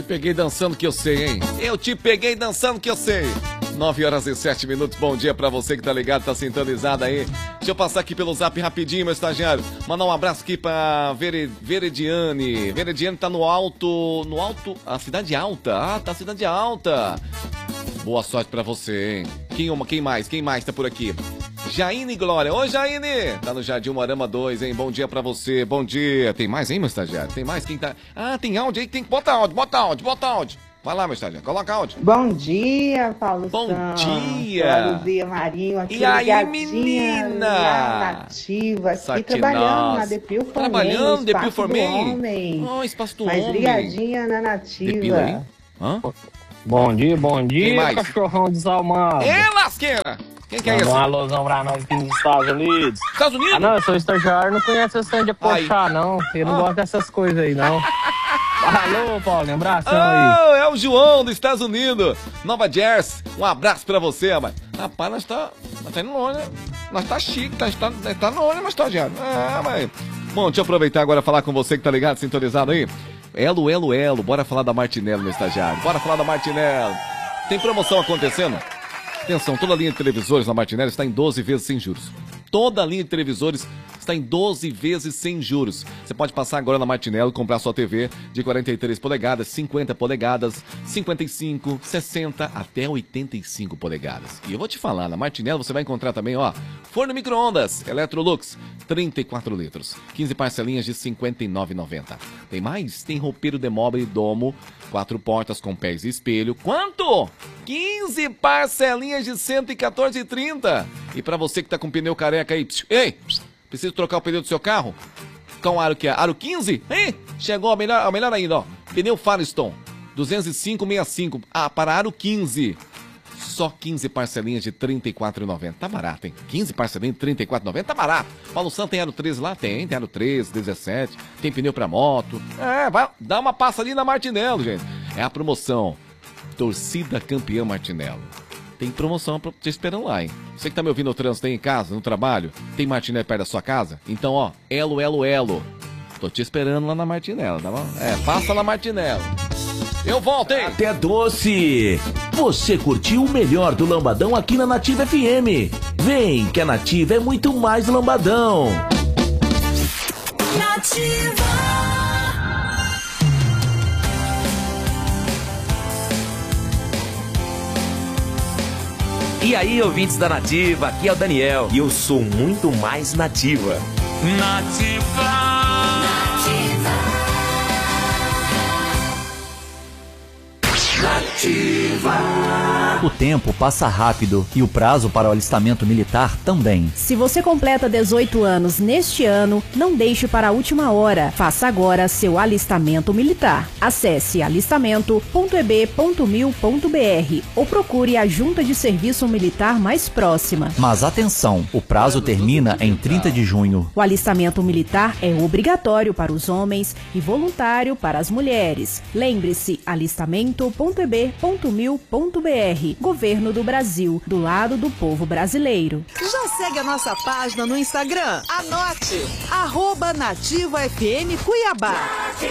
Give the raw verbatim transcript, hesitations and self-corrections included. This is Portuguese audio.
peguei dançando que eu sei, hein? Eu te peguei dançando que eu sei. nove horas e sete minutos, bom dia pra você que tá ligado, tá sintonizado aí. Deixa eu passar aqui pelo zap rapidinho, meu estagiário. Mandar um abraço aqui pra Vere, Verediane. Verediane tá no alto, no alto, a Cidade Alta. Ah, tá Cidade Alta. Boa sorte pra você, hein? Quem, quem mais? Quem mais tá por aqui? Jaine Glória. Oi, Jaine! Tá no Jardim Moarama dois, hein? Bom dia pra você. Bom dia. Tem mais, hein, meu estagiário? Tem mais? Quem tá... Ah, tem áudio aí que tem que botar áudio. Bota áudio, bota áudio. Vai lá, meu estagiário. Coloca áudio. Bom dia, Paulo Bom Santos. dia. Luzia Marinho aqui. E aí, menina? Nativa, aqui Só trabalhando na Depil Formei. Trabalhando, Depil Formei? Homem. Oh, espaço do Mas homem. ligadinha na Nativa. Depila, hein? Hã? Bom dia, bom Quem dia, mais? cachorrão desalmado. Ê, lasqueira! Quem que é Manda esse? um alôzão pra nós aqui nos Estados Unidos. Estados Unidos? Ah, não, eu sou estagiário, não conheço esse trem de apochar, não. Eu não Ah. gosto dessas coisas aí, não. Alô, Paulo, um abração aí. Ah, é o João dos Estados Unidos, Nova Jersey. Um abraço pra você, rapaz. Rapaz, nós tá, nós tá indo longe, né? Nós tá chique, nós tá, nós tá longe, mas tá estagiário. Ah, mas... Bom, deixa eu aproveitar agora e falar com você que tá ligado, sintonizado aí. Elo, elo, elo. Bora falar da Martinello, meu estagiário. Bora falar da Martinello. Tem promoção acontecendo? Atenção, toda a linha de televisores na Martinello está em doze vezes sem juros. Toda a linha de televisores está em doze vezes sem juros. Você pode passar agora na Martinello e comprar sua T V de quarenta e três polegadas, cinquenta polegadas, cinquenta e cinco, sessenta até oitenta e cinco polegadas. E eu vou te falar, na Martinello você vai encontrar também, ó, forno micro-ondas, Electrolux, trinta e quatro litros, quinze parcelinhas de cinquenta e nove reais e noventa centavos. Tem mais? Tem roupeiro Demobile Domo, quatro portas com pés e espelho. Quanto? quinze parcelinhas de cento e quatorze reais e trinta centavos. E pra você que tá com pneu careca aí, psiu, ei, precisa trocar o pneu do seu carro? Qual aro que é? Aro quinze? Hein? Chegou a melhor, a melhor ainda, ó. Pneu Firestone, duzentos e cinco vírgula sessenta e cinco. Ah, para aro quinze. Só quinze parcelinhas de trinta e quatro reais e noventa centavos. Tá barato, hein? quinze parcelinhas de trinta e quatro reais e noventa centavos. Tá barato. Paulo Santos tem aro treze lá? Tem. Tem aro treze, dezessete. Tem pneu pra moto. É, vai, dá uma passa ali na Martinello, gente. É a promoção Torcida Campeã Martinello. Tem promoção pra te esperando lá, hein? Você que tá me ouvindo no trânsito aí em casa, no trabalho, tem Martinello perto da sua casa? Então, ó, elo, elo, elo. Tô te esperando lá na Martinello, tá bom? É, passa na Martinello. Eu volto, hein? Até doce. Você curtiu o melhor do Lambadão aqui na Nativa F M. Vem, que a Nativa é muito mais Lambadão. Nativa. E aí, ouvintes da Nativa, aqui é o Daniel e eu sou muito mais Nativa. Nativa. O tempo passa rápido e o prazo para o alistamento militar também. Se você completa dezoito anos neste ano, não deixe para a última hora. Faça agora seu alistamento militar. Acesse alistamento ponto e b ponto mil ponto b r ou procure a junta de serviço militar mais próxima. Mas atenção, o prazo termina em trinta de junho. O alistamento militar é obrigatório para os homens e voluntário para as mulheres. Lembre-se, alistamento ponto e b ponto mil ponto b r. Governo do Brasil, do lado do povo brasileiro. Já segue a nossa página no Instagram? Anote, arroba Nativa F M Cuiabá.